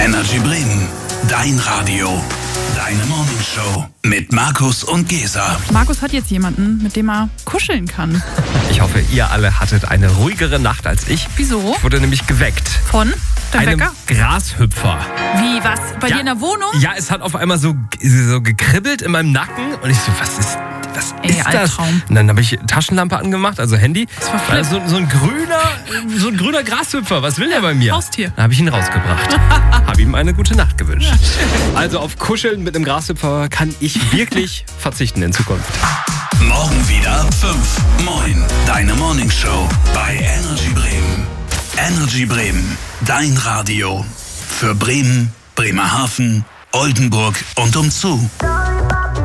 Energy Bremen, dein Radio, deine Morningshow mit Markus und Gesa. Markus hat jetzt jemanden, mit dem er kuscheln kann. Ich hoffe, ihr alle hattet eine ruhigere Nacht als ich. Wieso? Ich wurde nämlich geweckt. Von? Dein Einem Wecker? Grashüpfer. Wie, was? Bei dir in der Wohnung? Ja, es hat auf einmal so gekribbelt in meinem Nacken. Und ich so, was ist das? Albtraum. Und dann habe ich Taschenlampe angemacht, also Handy. Das war Flip. So ein grüner Grashüpfer. Was will der bei mir? Haustier. Dann habe ich ihn rausgebracht. Habe ihm eine gute Nacht gewünscht. Ja, also auf Kuscheln mit einem Grashüpfer kann ich wirklich verzichten in Zukunft. Morgen wieder 5. Moin, deine Morningshow bei Energy Bremen. Energy Bremen, dein Radio. Für Bremen, Bremerhaven, Oldenburg und umzu.